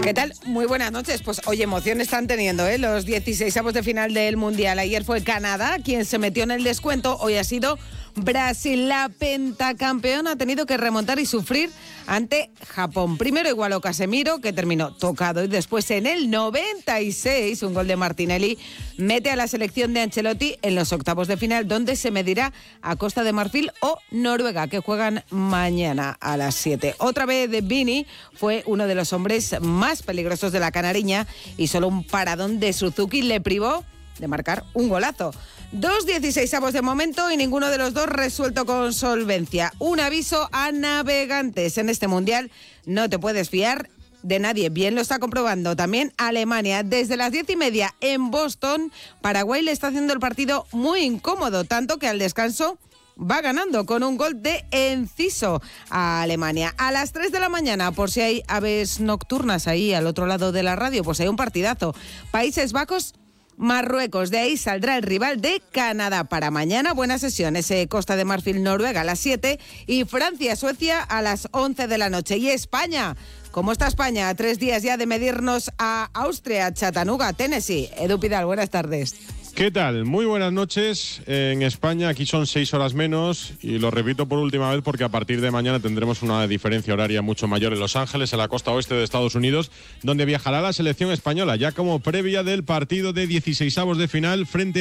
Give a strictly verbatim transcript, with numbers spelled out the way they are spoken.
¿Qué tal? Muy buenas noches. Pues oye, emoción están teniendo, ¿eh? Los dieciseisavos de final del Mundial. Ayer fue Canadá quien se metió en el descuento. Hoy ha sido Brasil. La pentacampeona ha tenido que remontar y sufrir ante Japón. Primero igualó Casemiro, que terminó tocado, y después en el noventa y seis, un gol de Martinelli, mete a la selección de Ancelotti en los octavos de final, donde se medirá a Costa de Marfil o Noruega, que juegan mañana a las siete. Otra vez de Vini fue uno de los hombres más peligrosos de la canariña y solo un paradón de Suzuki le privó de marcar un golazo. Dos dieciseisavos de momento y ninguno de los dos resuelto con solvencia. Un aviso a navegantes: en este Mundial no te puedes fiar de nadie. Bien lo está comprobando también Alemania. Desde las diez y media en Boston, Paraguay le está haciendo el partido muy incómodo, tanto que al descanso va ganando con un gol de Enciso a Alemania. A las tres de la mañana, por si hay aves nocturnas ahí al otro lado de la radio, pues hay un partidazo. Países Bajos, Marruecos. De ahí saldrá el rival de Canadá. Para mañana, buena sesión. Ese Costa de Marfil, Noruega a las siete y Francia, Suecia a las once de la noche. Y España, ¿cómo está España? A tres días ya de medirnos a Austria, Chattanooga, Tennessee. Edu Pidal, buenas tardes. ¿Qué tal? Muy buenas noches. En España aquí son seis horas menos y lo repito por última vez porque a partir de mañana tendremos una diferencia horaria mucho mayor en Los Ángeles, en la costa oeste de Estados Unidos, donde viajará la selección española ya como previa del partido de dieciseisavos de final frente